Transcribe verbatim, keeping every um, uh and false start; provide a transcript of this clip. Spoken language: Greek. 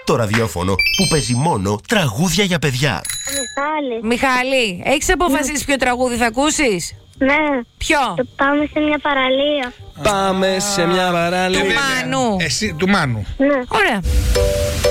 το ραδιόφωνο που παίζει μόνο τραγούδια για παιδιά. Μιχάλη. Μιχάλη, έχεις αποφασίσει ποιο τραγούδι θα ακούσεις? Ναι. Ποιο? Το πάμε σε μια παραλία. Πάμε σε μια παραλία. Του Μάνου. Εσύ, του Μάνου. Ναι. Ωραία.